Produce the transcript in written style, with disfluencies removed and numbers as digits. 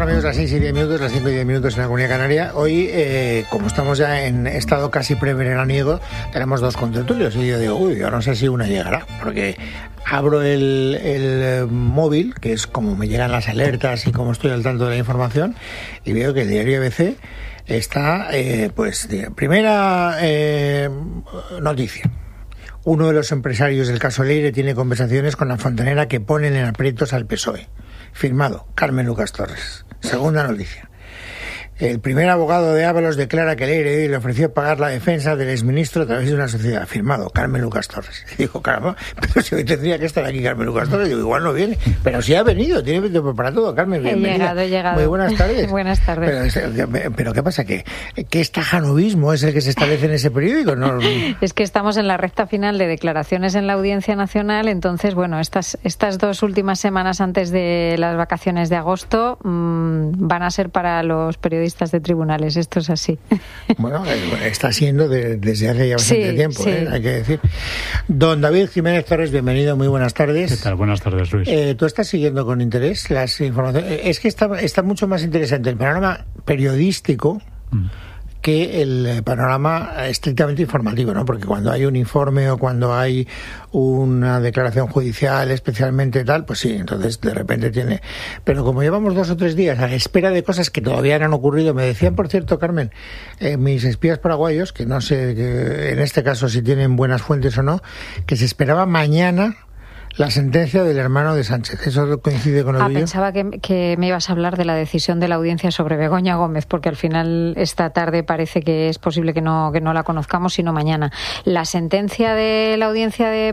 Bueno, amigos, las 6:10, las 5:10 en la Comunidad Canaria. Hoy, como estamos ya en estado casi preveraniego, tenemos dos contertulios. Y yo digo, yo no sé si una llegará, porque abro el móvil, que es como me llegan las alertas y como estoy al tanto de la información, y veo que el diario ABC está, primera noticia. Uno de los empresarios del caso Leire tiene conversaciones con la fontanera que ponen en aprietos al PSOE. Firmado, Carmen Lucas Torres. Segunda noticia. El primer abogado de Ábalos declara que Leire le ofreció pagar la defensa del exministro a través de una sociedad. Firmado, Carmen Lucas Torres. Y digo, caramba, pero si hoy tendría que estar aquí Carmen Lucas Torres. Digo, igual no viene. Pero sí ha venido, tiene tiempo para todo. Carmen, bienvenida. He llegado. Muy buenas tardes. Buenas tardes. Pero ¿qué pasa? ¿Qué estajanovismo es el que se establece en ese periódico? No. Es que estamos en la recta final de declaraciones en la Audiencia Nacional. Entonces, bueno, estas dos últimas semanas antes de las vacaciones de agosto van a ser para los periodistas de tribunales, esto es así. Bueno, está siendo desde hace ya bastante tiempo, sí. Hay que decir. Don David Jiménez Torres, bienvenido, muy buenas tardes. ¿Qué tal? Buenas tardes, Luis. ¿Tú estás siguiendo con interés las informaciones? Es que está mucho más interesante el panorama periodístico que el panorama estrictamente informativo, ¿no? Porque cuando hay un informe o cuando hay una declaración judicial especialmente tal, pues sí, entonces de repente tiene... Pero como llevamos 2 o 3 días a la espera de cosas que todavía no han ocurrido, me decían, por cierto, Carmen, mis espías paraguayos, que no sé en este caso si tienen buenas fuentes o no, que se esperaba mañana la sentencia del hermano de Sánchez. ¿Eso coincide con lo tuyo? Pensaba que me ibas a hablar de la decisión de la audiencia sobre Begoña Gómez, porque al final esta tarde parece que es posible que no la conozcamos, sino mañana. La sentencia de la audiencia de